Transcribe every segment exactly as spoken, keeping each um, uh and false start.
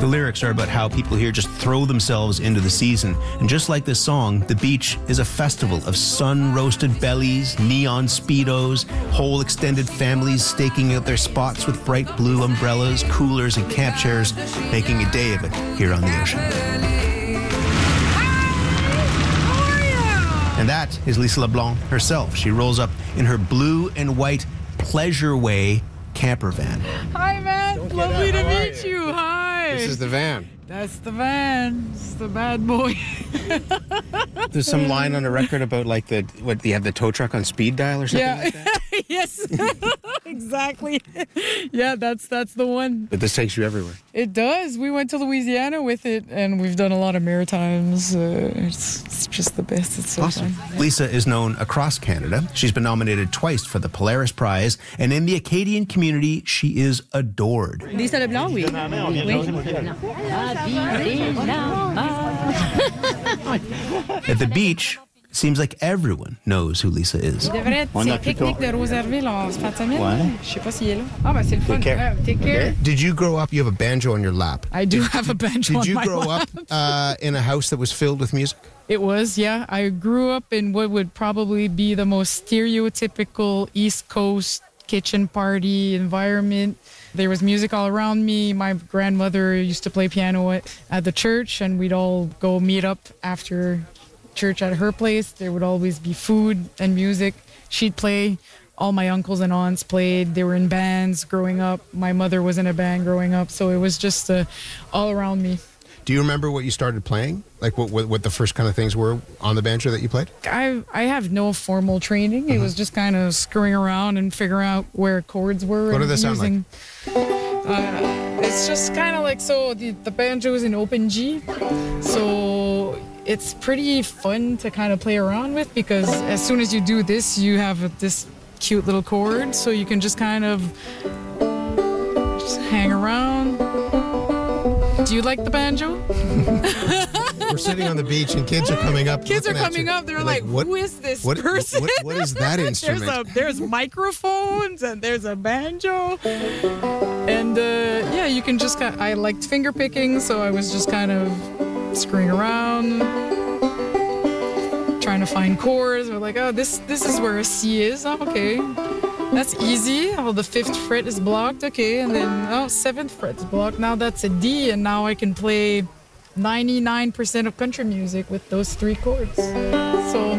The lyrics are about how people here just throw themselves into the season. And just like this song, the beach is a festival of sun-roasted bellies, neon Speedos, whole extended families staking out their spots with bright blue umbrellas, coolers, and camp chairs, making a day of it here on the ocean. And that is Lisa LeBlanc herself. She rolls up in her blue and white Pleasure Way camper van. Hi, Matt. Lovely to meet you. you. Hi. This is the van. That's the van. It's the bad boy. There's some line on the record about like the what you have the tow truck on speed dial or something yeah. like that. Yes, exactly. Yeah, that's that's the one. But this takes you everywhere. It does. We went to Louisiana with it, and we've done a lot of Maritimes. Uh, it's, it's just the best. It's so awesome. fun. Lisa is known across Canada. She's been nominated twice for the Polaris Prize, and in the Acadian community, she is adored. Lisa LeBlanc, oui. At the beach, it seems like everyone knows who Lisa is. C'est le pique-nique de Rosaireville en fin de semaine. Je sais pas s'il est là. Ah, ben c'est le fun. Take care. Did you grow up, you have a banjo on your lap? I do have a banjo Did on you my grow lap. up uh, in a house that was filled with music? It was, yeah. I grew up in what would probably be the most stereotypical East Coast kitchen party environment. There was music all around me. My grandmother used to play piano at, at the church, and we'd all go meet up after church at her place. There would always be food and music. She'd play. All my uncles and aunts played. They were in bands growing up. My mother was in a band growing up, so it was just uh, all around me. Do you remember what you started playing? Like what, what what the first kind of things were on the banjo that you played? I I have no formal training. Mm-hmm. It was just kind of screwing around and figuring out where chords were. What did that sound using, like? Uh, it's just kind of like, so the, the banjo is in open G. So it's pretty fun to kind of play around with, because as soon as you do this, you have this cute little chord. So you can just kind of just hang around. Do you like the banjo? We're sitting on the beach and kids are coming up. Kids are coming up. They're like, like, who is this what, person? What, what is that instrument? there's, a, there's microphones and there's a banjo. And uh, yeah, you can just kind of, I liked finger picking, so I was just kind of screwing around, trying to find chords. We're like, oh, this, this is where a C is. Oh, okay. That's easy. Oh, the fifth fret is blocked. Okay, and then oh, seventh fret is blocked. Now that's a D, and now I can play ninety-nine percent of country music with those three chords. So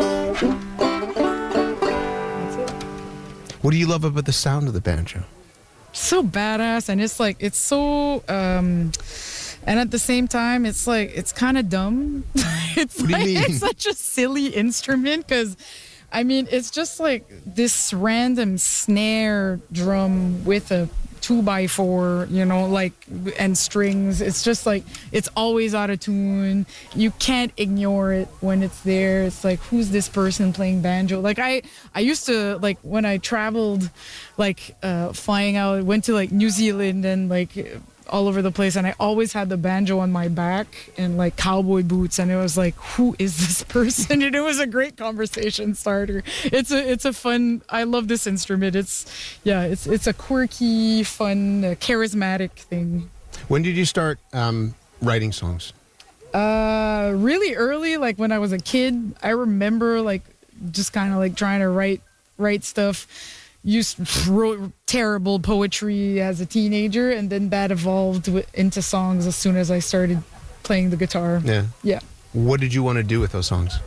that's it. What do you love about the sound of the banjo? So badass, and it's like it's so. Um, And at the same time, it's like it's kind of dumb. It's what like do you mean? It's such a silly instrument, because I mean, it's just like this random snare drum with a two by four, you know, like, and strings. It's just like, it's always out of tune. You can't ignore it when it's there. It's like, who's this person playing banjo? Like, I, I used to, like, when I traveled, like, uh, flying out, went to, like, New Zealand and, like, all over the place, and I always had the banjo on my back and like cowboy boots, and it was like, who is this person? And it was a great conversation starter. It's a it's a fun, I love this instrument. It's yeah it's it's a quirky, fun, uh, charismatic thing. When did you start um, writing songs? Uh really early, like when I was a kid. I remember like just kind of like trying to write write stuff. Used wrote terrible poetry as a teenager, and then that evolved w- into songs as soon as I started playing the guitar. Yeah. Yeah. What did you want to do with those songs?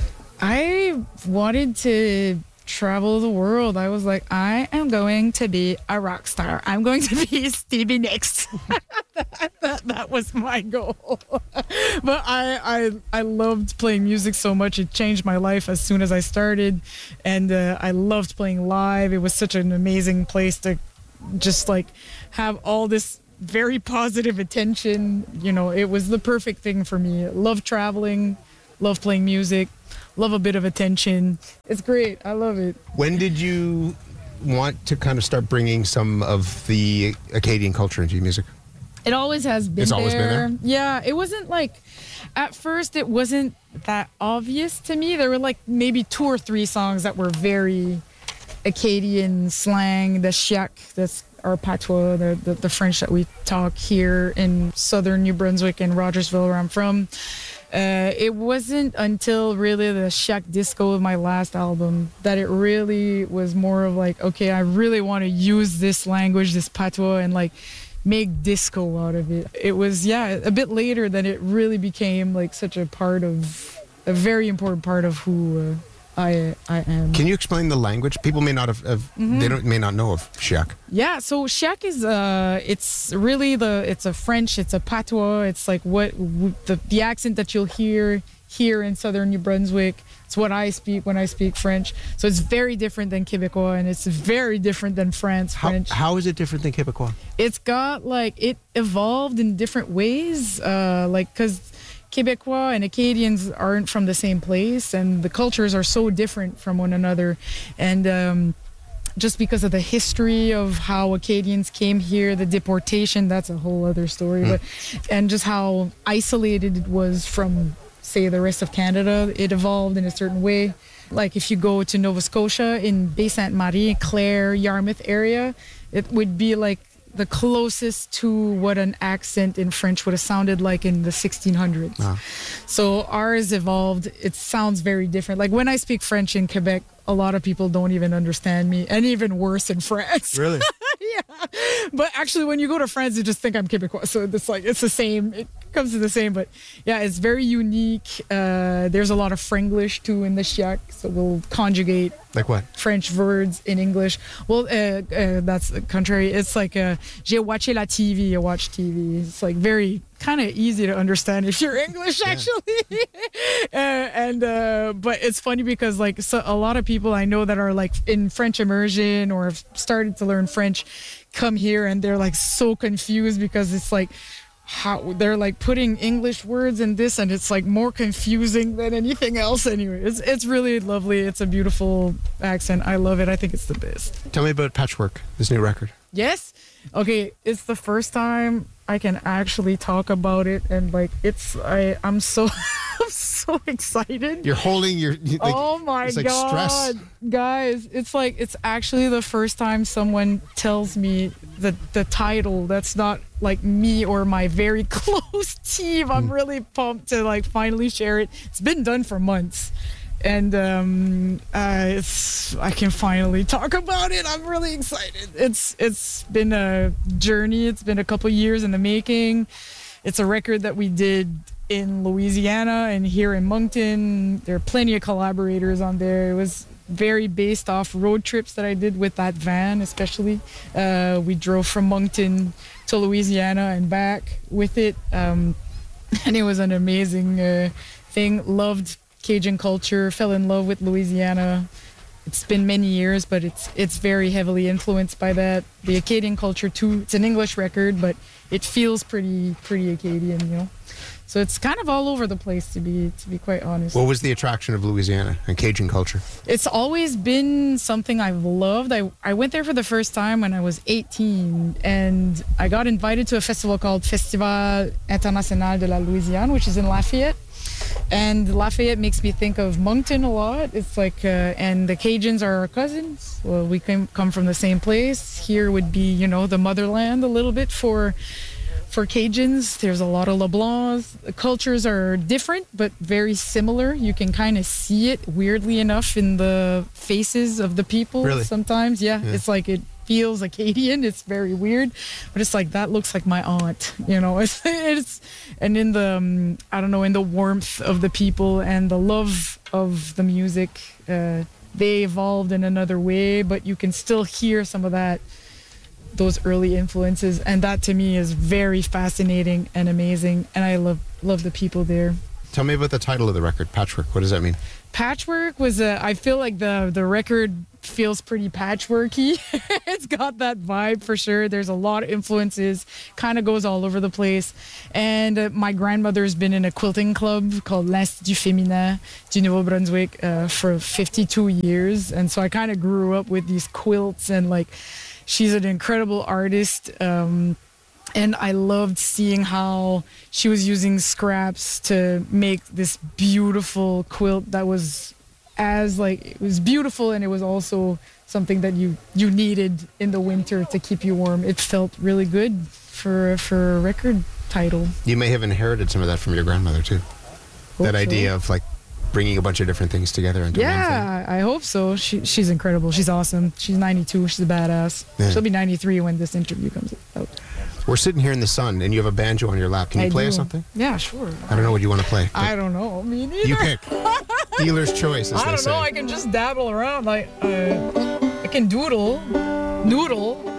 I wanted to travel the world. I was like, I am going to be a rock star. I'm going to be Stevie Nicks. that, that, that was my goal. But I, I I loved playing music so much. It changed my life as soon as I started. And uh, I loved playing live. It was such an amazing place to just like have all this very positive attention. You know, it was the perfect thing for me. Love traveling, love playing music, love a bit of attention. It's great. I love it. When did you want to kind of start bringing some of the Acadian culture into your music? It always has been It's there. always been there? Yeah, it wasn't like, at first it wasn't that obvious to me. There were like maybe two or three songs that were very Acadian slang, the shiak, that's our patois, the, the, the French that we talk here in southern New Brunswick and Rogersville, where I'm from. Uh, it wasn't until really the Shack Disco, my last album, that it really was more of like, okay, I really want to use this language, this patois, and like make disco out of it. It was, yeah, a bit later that it really became like such a part of, a very important part of who uh, I I am. Can you explain the language? People may not have, have mm-hmm. they don't may not know of Shack. Yeah, so Shack is uh, it's really the it's a French, it's a patois. It's like what the the accent that you'll hear here in southern New Brunswick. It's what I speak when I speak French. So it's very different than Québécois, and it's very different than France French. How, how is it different than Québécois? It's got like it evolved in different ways, uh, like because Québécois and Acadians aren't from the same place, and the cultures are so different from one another. And um, just because of the history of how Acadians came here, the deportation, that's a whole other story. Mm. But and just how isolated it was from, say, the rest of Canada, it evolved in a certain way. Like if you go to Nova Scotia in Baie Sainte Marie, Clare, Yarmouth area, it would be like the closest to what an accent in French would have sounded like in the sixteen hundreds. Wow. So ours evolved. It sounds very different. Like when I speak French in Quebec, a lot of people don't even understand me, and even worse in France. Really? Yeah. But actually, when you go to France, you just think I'm Quebecois. So it's like, it's the same. It comes to the same. But yeah, it's very unique. Uh, there's a lot of Franglish too in the Shack. So we'll conjugate like what? French words in English. Well, uh, uh, that's the contrary. It's like, uh, j'ai watché la T V, I watch T V. It's like very kind of easy to understand if you're English, actually. Yeah. uh, and uh, but it's funny because like so a lot of people I know that are like in French immersion or have started to learn French come here and they're like so confused because it's like how they're like putting English words in this, and it's like more confusing than anything else. Anyway, it's it's really lovely. It's a beautiful accent. I love it. I think it's the best. Tell me about Patchwork, this new record. Yes. Okay, it's the first time I can actually talk about it, and like it's I I'm so I'm so excited. You're holding your like, oh my it's like god, stress. Guys! It's like it's actually the first time someone tells me the the title. That's not like me or my very close team. I'm mm. really pumped to like finally share it. It's been done for months. And um, uh, it's I can finally talk about it. I'm really excited. It's it's been a journey. It's been a couple years in the making. It's a record that we did in Louisiana and here in Moncton. There are plenty of collaborators on there. It was very based off road trips that I did with that van, especially. Uh, we drove from Moncton to Louisiana and back with it, um, and it was an amazing uh, thing. Loved Cajun culture, fell in love with Louisiana. It's been many years, but it's it's very heavily influenced by that. The Acadian culture too. It's an English record, but it feels pretty pretty Acadian, you know. So it's kind of all over the place, to be to be quite honest. What was the attraction of Louisiana and Cajun culture? It's always been something I've loved. I, I went there for the first time when I was eighteen, and I got invited to a festival called Festival International de la Louisiane, which is in Lafayette. And Lafayette makes me think of Moncton a lot. It's like, uh, and the Cajuns are our cousins. Well, we come come from the same place. Here would be, you know, the motherland a little bit for for Cajuns. There's a lot of LeBlancs. The cultures are different, but very similar. You can kind of see it, weirdly enough, in the faces of the people. Really? Sometimes. Yeah, yeah. It's like it feels Acadian. It's very weird, but it's like that looks like my aunt, you know. It's, it's and in the um, I don't know, in the warmth of the people and the love of the music, uh, they evolved in another way, but you can still hear some of that, those early influences, and that to me is very fascinating and amazing, and I love love the people there. Tell me about the title of the record, Patchwork. What does that mean? Patchwork was a, I feel like the the record feels pretty patchworky. It's got that vibe for sure. There's a lot of influences, kind of goes all over the place. And uh, my grandmother's been in a quilting club called l'Institut Féminin du Nouveau-Brunswick uh, for fifty-two years. And so I kind of grew up with these quilts, and like, she's an incredible artist. Um, And I loved seeing how she was using scraps to make this beautiful quilt that was as like, it was beautiful, and it was also something that you you needed in the winter to keep you warm. It felt really good for for a record title. You may have inherited some of that from your grandmother too. Hope that so. idea of like bringing a bunch of different things together into one thing. Yeah, I hope so. She she's incredible. She's awesome. She's ninety-two. She's a badass. Yeah. She'll be ninety-three when this interview comes out. We're sitting here in the sun, and you have a banjo on your lap. Can you I play do. us something? Yeah, sure. I don't know what you want to play. I don't know. Me neither. You pick. Dealer's choice, as I they don't say. know. I can just dabble around. Like uh, I can doodle, noodle.